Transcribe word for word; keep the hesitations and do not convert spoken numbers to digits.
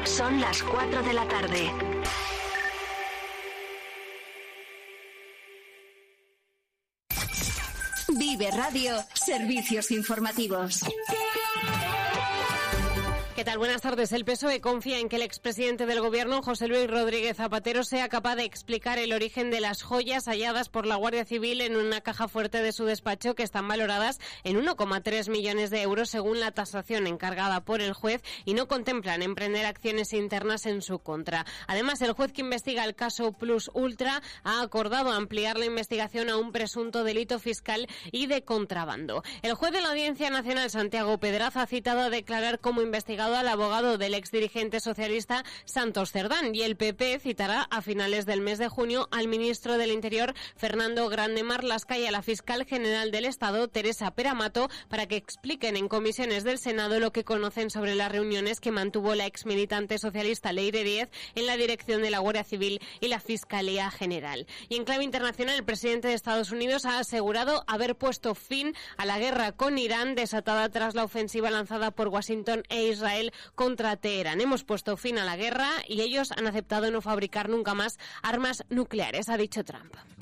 Son las cuatro de la tarde. Vive Radio, servicios informativos. ¿Qué tal? Buenas tardes. El P S O E confía en que el expresidente del Gobierno, José Luis Rodríguez Zapatero, sea capaz de explicar el origen de las joyas halladas por la Guardia Civil en una caja fuerte de su despacho, que están valoradas en uno coma tres millones de euros según la tasación encargada por el juez, y no contemplan emprender acciones internas en su contra. Además, el juez que investiga el caso Plus Ultra ha acordado ampliar la investigación a un presunto delito fiscal y de contrabando. El juez de la Audiencia Nacional, Santiago Pedraza, ha citado a declarar como investigado al abogado del exdirigente socialista Santos Cerdán, y el P P citará a finales del mes de junio al ministro del Interior, Fernando Grande Marlaska, y a la fiscal general del Estado, Teresa Peramato, para que expliquen en comisiones del Senado lo que conocen sobre las reuniones que mantuvo la exmilitante socialista Leire Díez en la dirección de la Guardia Civil y la Fiscalía General. Y en clave internacional, el presidente de Estados Unidos ha asegurado haber puesto fin a la guerra con Irán, desatada tras la ofensiva lanzada por Washington e Israel contra Teherán. Hemos puesto fin a la guerra y ellos han aceptado no fabricar nunca más armas nucleares, ha dicho Trump.